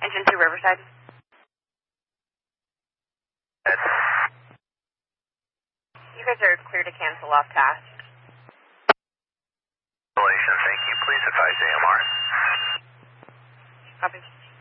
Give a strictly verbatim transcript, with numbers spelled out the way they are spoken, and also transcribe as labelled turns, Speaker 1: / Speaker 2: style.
Speaker 1: Engine two Riverside.
Speaker 2: That's...
Speaker 1: You guys are clear to cancel off task.
Speaker 2: Thank you. Please advise A M R.
Speaker 1: Copy.